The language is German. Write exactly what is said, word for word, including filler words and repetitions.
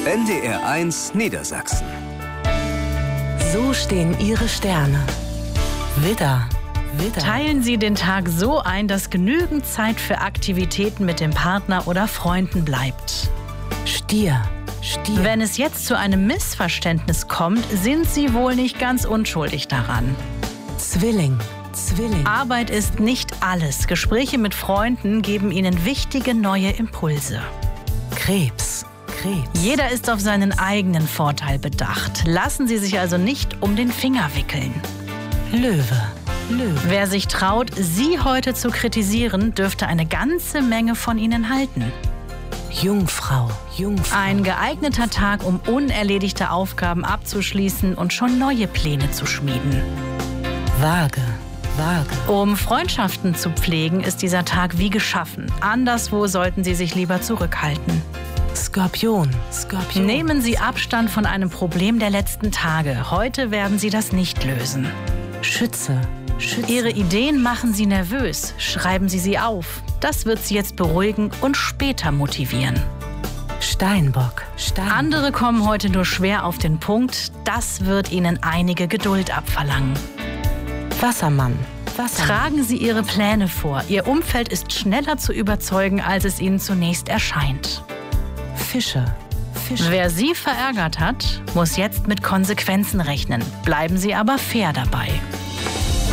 N D R eins Niedersachsen. So stehen Ihre Sterne. Widder. Widder. Teilen Sie den Tag so ein, dass genügend Zeit für Aktivitäten mit dem Partner oder Freunden bleibt. Stier. Stier. Wenn es jetzt zu einem Missverständnis kommt, sind Sie wohl nicht ganz unschuldig daran. Zwilling. Zwilling. Arbeit ist nicht alles. Gespräche mit Freunden geben Ihnen wichtige neue Impulse. Krebs. Krebs. Jeder ist auf seinen eigenen Vorteil bedacht. Lassen Sie sich also nicht um den Finger wickeln. Löwe. Löwe. Wer sich traut, Sie heute zu kritisieren, dürfte eine ganze Menge von Ihnen halten. Jungfrau. Jungfrau. Ein geeigneter Tag, um unerledigte Aufgaben abzuschließen und schon neue Pläne zu schmieden. Waage. Waage. Um Freundschaften zu pflegen, ist dieser Tag wie geschaffen. Anderswo sollten Sie sich lieber zurückhalten. Skorpion. Skorpion. Nehmen Sie Abstand von einem Problem der letzten Tage. Heute werden Sie das nicht lösen. Schütze. Schütze. Ihre Ideen machen Sie nervös. Schreiben Sie sie auf. Das wird Sie jetzt beruhigen und später motivieren. Steinbock. Steinbock. Andere kommen heute nur schwer auf den Punkt. Das wird Ihnen einige Geduld abverlangen. Wassermann. Wassermann. Tragen Sie Ihre Pläne vor. Ihr Umfeld ist schneller zu überzeugen, als es Ihnen zunächst erscheint. Fische. Fische. Wer Sie verärgert hat, muss jetzt mit Konsequenzen rechnen. Bleiben Sie aber fair dabei.